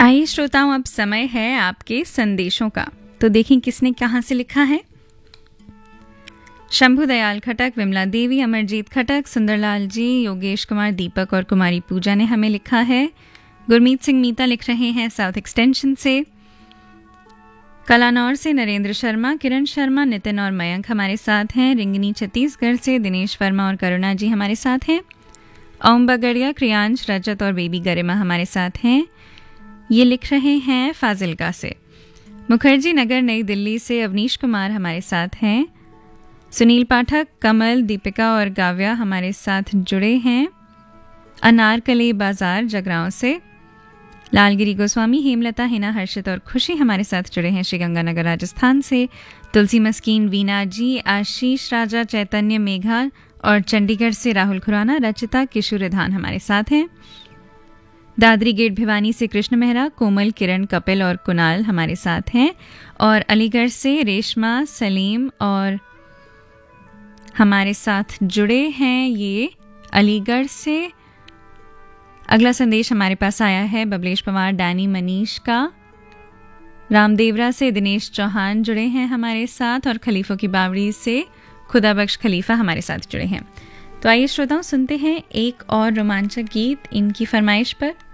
आइए श्रोताओं, अब समय है आपके संदेशों का। तो देखें किसने कहां से लिखा है। शंभु दयाल खटक, विमला देवी, अमरजीत खटक, सुंदरलाल जी, योगेश कुमार, दीपक और कुमारी पूजा ने हमें लिखा है। गुरमीत सिंह मीता लिख रहे हैं साउथ एक्सटेंशन से। कलानौर से नरेंद्र शर्मा, किरण शर्मा, नितिन और मयंक हमारे साथ हैं। रिंगनी छत्तीसगढ़ से दिनेश वर्मा और करुणा जी हमारे साथ हैं। ओम बगड़िया, क्रियांश, रजत और बेबी गरिमा हमारे साथ हैं। ये लिख रहे हैं फाजिलका से। मुखर्जी नगर नई दिल्ली से अवनीश कुमार हमारे साथ हैं। सुनील पाठक, कमल, दीपिका और गाव्या हमारे साथ जुड़े हैं। अनारकली बाजार जगरांव से लालगिरी गोस्वामी, हेमलता, हिना, हर्षित और खुशी हमारे साथ जुड़े हैं श्रीगंगानगर राजस्थान से। तुलसी मस्कीन, वीना जी, आशीष राजा, चैतन्य, मेघा और चंडीगढ़ से राहुल खुराना, रचिता, किशोर रिधान हमारे साथ हैं। दादरी गेट भिवानी से कृष्ण मेहरा, कोमल, किरण, कपिल और कुणाल हमारे साथ हैं। और अलीगढ़ से रेशमा, सलीम और हमारे साथ जुड़े हैं ये अलीगढ़ से। अगला संदेश हमारे पास आया है बबलेश पवार, डैनी, मनीष का। रामदेवरा से दिनेश चौहान जुड़े हैं हमारे साथ और खलीफों की बावड़ी से खुदाबख्श खलीफा हमारे साथ जुड़े हैं। तो आइए श्रोताओं, सुनते हैं एक और रोमांचक गीत इनकी फरमाइश पर।